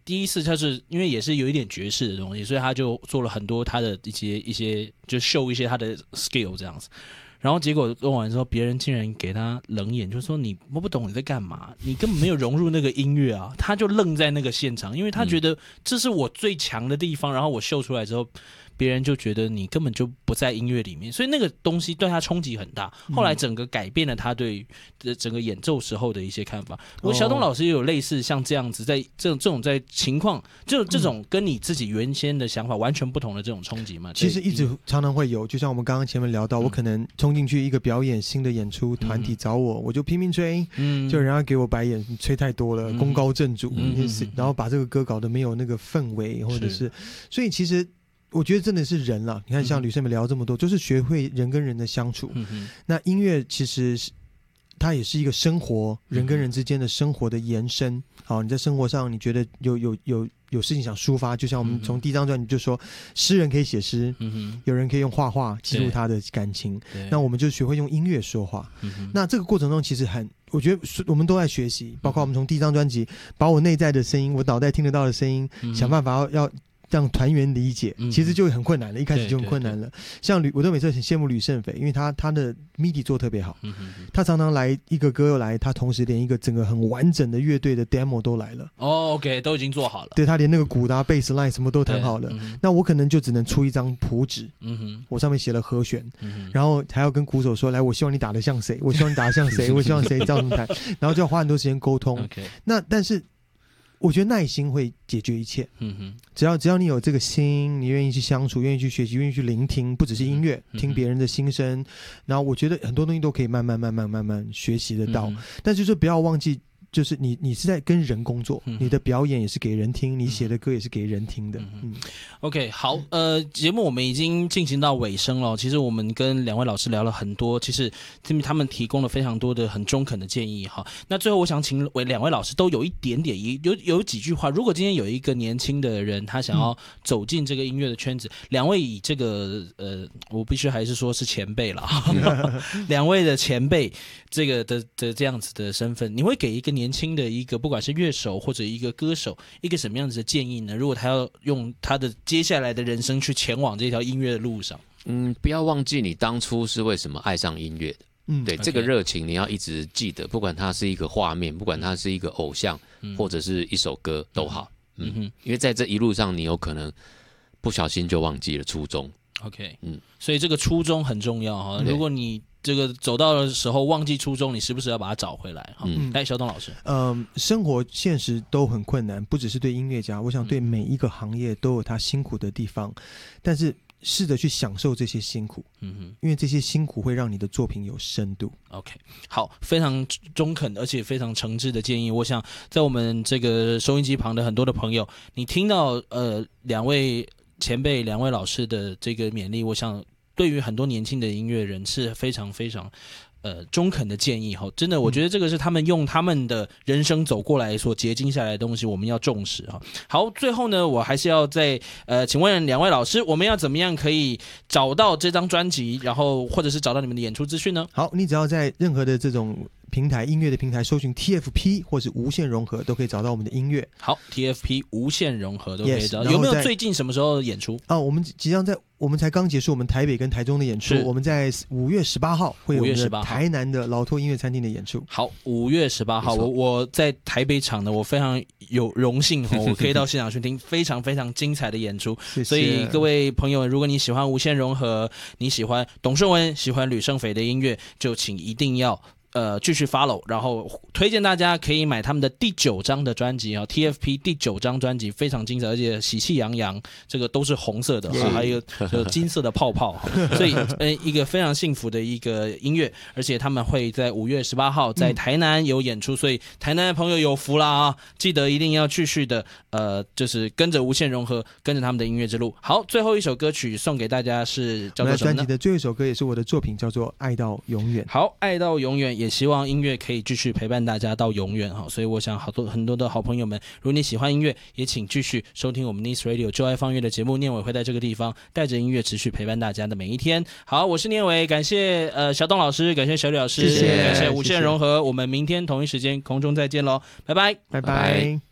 第一次他是因为也是有一点爵士的东西，所以他就做了很多他的一些就秀一些他的 skill 这样子。然后结果弄完之后，别人竟然给他冷眼，就说我不懂你在干嘛，你根本没有融入那个音乐啊！他就愣在那个现场，因为他觉得这是我最强的地方，然后我秀出来之后，别人就觉得你根本就不在音乐里面，所以那个东西对他冲击很大。后来整个改变了他对整个演奏时候的一些看法。我小董老师也有类似像这样子，在这种在情况，就这种跟你自己原先的想法完全不同的这种冲击嘛。 其实一直常常会有，就像我们刚刚前面聊到，我可能冲进去一个表演新的演出，团体找我就拼命吹，就人家给我白眼，你吹太多了，功高震主，然后把这个歌搞得没有那个氛围，或者是，所以其实。我觉得真的是人啦，你看像吕胜美聊这么多，就是学会人跟人的相处。那音乐其实它也是一个生活，人跟人之间的生活的延伸。好，你在生活上你觉得有事情想抒发，就像我们从第一张专辑就说，诗人可以写诗，有人可以用画画记录他的感情，那我们就学会用音乐说话。那这个过程中其实我觉得我们都在学习，包括我们从第一张专辑把我内在的声音，我脑袋听得到的声音，想办法要让团员理解，其实就很困难了，一开始就很困难了。像我都每次很羡慕吕胜斐，因为他的 MIDI 做特别好，他常常来一个歌又来，他同时连一个整个很完整的乐队的 demo 都来了。 OK， 都已经做好了。 对，他连那个鼓的贝斯 line 什么都弹好了。那我可能就只能出一张谱纸，我上面写了和弦，然后还要跟鼓手说，来，我希望你打得像谁，我希望你打得像谁，我希望谁照怎么弹，然后就要花很多时间沟通。那但是。我觉得耐心会解决一切。只要你有这个心，你愿意去相处，愿意去学习，愿意去聆听，不只是音乐，听别人的心声，然后我觉得很多东西都可以慢慢学习得到。但就是不要忘记，就是你是在跟人工作，你的表演也是给人听，你写的歌也是给人听的。 OK， 好，节目我们已经进行到尾声了。其实我们跟两位老师聊了很多，其实他们提供了非常多的很中肯的建议哈。那最后我想请两位老师都有一点点有几句话，如果今天有一个年轻的人他想要走进这个音乐的圈子，两位以这个我必须还是说是前辈了，两位的前辈这个的这样子的身份，你会给一个年轻的一个不管是乐手或者一个歌手一个什么样子的建议呢？如果他要用他的接下来的人生去前往这条音乐的路上， 不要忘记你当初是为什么爱上音乐的。对，这个热情你要一直记得，不管它是一个画面，不管它是一个偶像，或者是一首歌都好。因为在这一路上，你有可能不小心就忘记了初衷。 OK， 所以这个初衷很重要哈。如果你这个走到的时候忘记初衷，你时不时要把它找回来哈。来，小董老师， 生活现实都很困难，不只是对音乐家，我想对每一个行业都有他辛苦的地方，但是试着去享受这些辛苦，因为这些辛苦会让你的作品有深度。 OK， 好，非常中肯而且非常诚挚的建议。我想在我们这个收音机旁的很多的朋友，你听到两位前辈、两位老师的这个勉励，我想对于很多年轻的音乐人是非常非常中肯的建议哈。真的，我觉得这个是他们用他们的人生走过来所结晶下来的东西，我们要重视哈。好，最后呢，我还是要再请问两位老师，我们要怎么样可以找到这张专辑，然后或者是找到你们的演出资讯呢？ 好，你只要在任何的这种平台音乐的平台搜寻 TFP 或是无限融合，都可以找到我们的音乐。 好， TFP 无限融合都可以找到。有没有最近什么时候演出？ 我们即将我们才刚结束我们台北跟台中的演出，我们在5月18号会有我们的台南的老托音乐餐厅的演出。 好，5月18号，我在台北场的，我非常有荣幸我可以到现场去听非常非常精彩的演出。谢谢。所以各位朋友，如果你喜欢无限融合，你喜欢董顺文，喜欢吕胜斐的音乐，就请一定要继续 follow， 然后推荐大家可以买他们的第9张的专辑TFP 第9张专辑非常精彩，而且喜气洋洋，这个都是红色的还有金色的泡泡所以一个非常幸福的一个音乐，而且他们会在5月18号在台南有演出，所以台南的朋友有福啦记得一定要继续的就是跟着无限融合，跟着他们的音乐之路。好，最后一首歌曲送给大家是叫做什么呢？ 专辑的最后一首歌也是我的作品，叫做《爱到永远》。 好，爱到永远，也希望音乐可以继续陪伴大家到永远所以我想很多的好朋友们，如果你喜欢音乐，也请继续收听我们 Nice Radio 就爱放乐的节目。念伟会在这个地方带着音乐持续陪伴大家的每一天。好，我是念伟，感谢小董老师，感谢小吕老师， 谢谢， 感谢无限融合。我们明天同一时间空中再见咯，拜拜， 拜拜。